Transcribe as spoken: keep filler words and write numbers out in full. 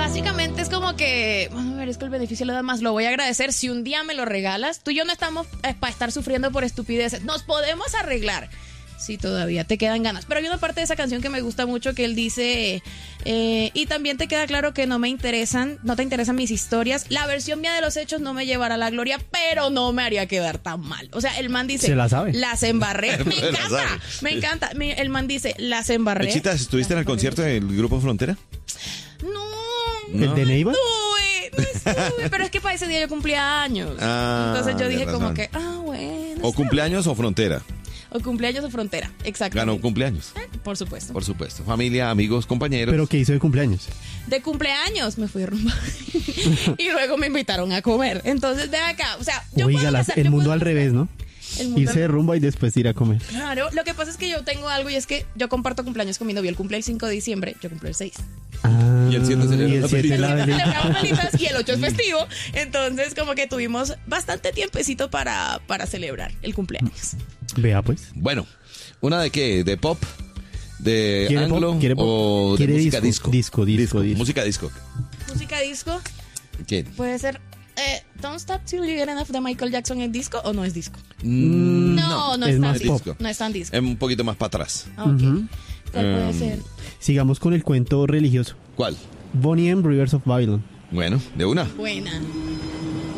básicamente es como que, a ver, es que el beneficio lo da más, lo voy a agradecer si un día me lo regalas. Tú y yo no estamos eh, para estar sufriendo por estupideces, nos podemos arreglar. Sí, todavía te quedan ganas. Pero hay una parte de esa canción que me gusta mucho que él dice, eh, y también te queda claro que no me interesan, no te interesan mis historias. La versión mía de los hechos no me llevará a la gloria, pero no me haría quedar tan mal. O sea, el man dice, ¿se la sabe? Las embarré. Me encanta, me encanta. Mi- El man dice, las embarré. Mechitas, ¿estuviste en el concierto del Grupo Frontera? No, ¿El de Neiva? estuve, no estuve, pero es que para ese día yo cumplía años. Ah, Entonces yo de dije como razón. que, ah, bueno. ¿O está cumpleaños o Frontera? bien. O cumpleaños o frontera, exacto. Ganó cumpleaños, Eh, Por supuesto. por supuesto. Familia, amigos, compañeros. ¿Pero qué hizo de cumpleaños? De cumpleaños me fui a rumba. Y luego me invitaron a comer. Entonces, de acá, o sea, yo Oiga, puedo las- pasar- el yo mundo puedo al pasar- revés, ¿no? el mundo Irse de al- rumba y después ir a comer. Claro, lo que pasa es que yo tengo algo y es que yo comparto cumpleaños con mi novio. Él cumple el cinco de diciembre, yo cumplo el seis. Ah, Y el siete celebra y el la siete velita. la velita. Celebramos velitas y el ocho es festivo. Entonces, como que tuvimos bastante tiempecito para, para celebrar el cumpleaños. Vea pues. Bueno, ¿una de qué? ¿De pop? ¿De ¿Quiere anglo? pop? ¿Quiere pop? ¿O de ¿Quiere música disco? disco? Disco, disco, disco. Música disco. Música disco ¿Qué? puede ser eh, Don't Stop Till You Get Enough de Michael Jackson. ¿Es disco o no es disco? Mm, No, no es es, tan más disco. pop. No es tan disco. Es un poquito más para atrás. Ok. Ujú. ¿Cuál puede Um, ser? Sigamos con el cuento religioso. ¿Cuál? Bonnie M. Rivers of Babylon. Bueno, de una. Buena.